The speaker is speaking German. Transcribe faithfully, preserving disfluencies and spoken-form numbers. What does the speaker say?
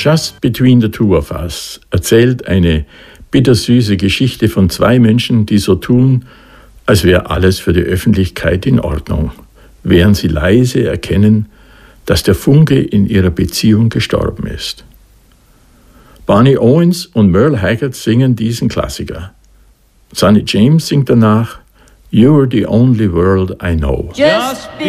Just Between the Two of Us erzählt eine bittersüße Geschichte von zwei Menschen, die so tun, als wäre alles für die Öffentlichkeit in Ordnung, während sie leise erkennen, dass der Funke in ihrer Beziehung gestorben ist. Barney Owens und Merle Haggard singen diesen Klassiker. Sonny James singt danach You're the only world I know. Just